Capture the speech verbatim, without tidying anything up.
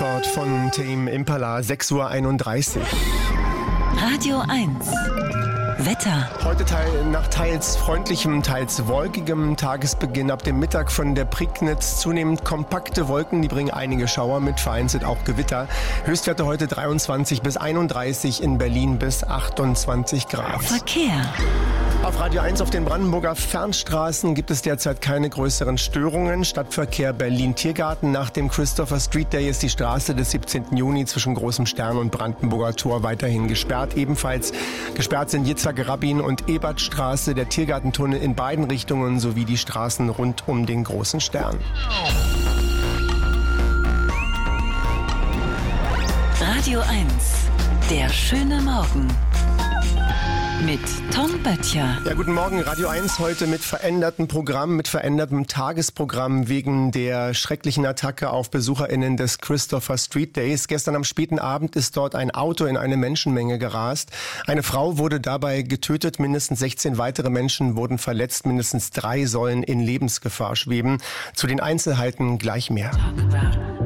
Comfort von Tame Impala, sechs Uhr einunddreißig. Radio eins. Wetter. Heute teil, nach teils freundlichem, teils wolkigem Tagesbeginn ab dem Mittag von der Prignitz zunehmend kompakte Wolken, die bringen einige Schauer mit, vereinzelt auch Gewitter. Höchstwerte heute dreiundzwanzig bis einunddreißig, in Berlin bis achtundzwanzig Grad. Verkehr. Auf Radio eins auf den Brandenburger Fernstraßen gibt es derzeit keine größeren Störungen. Stadtverkehr Berlin-Tiergarten. Nach dem Christopher Street Day ist die Straße des siebzehnten Juni zwischen Großem Stern und Brandenburger Tor weiterhin gesperrt. Ebenfalls gesperrt sind Yitzhak-Rabin und Ebertstraße, der Tiergartentunnel in beiden Richtungen sowie die Straßen rund um den Großen Stern. Radio eins. Der schöne Morgen. Mit Tom Böttcher. Ja, guten Morgen. Radio eins heute mit verändertem Programm, mit verändertem Tagesprogramm wegen der schrecklichen Attacke auf BesucherInnen des Christopher Street Days. Gestern am späten Abend ist dort ein Auto in eine Menschenmenge gerast. Eine Frau wurde dabei getötet, mindestens sechzehn weitere Menschen wurden verletzt, mindestens drei sollen in Lebensgefahr schweben. Zu den Einzelheiten gleich mehr.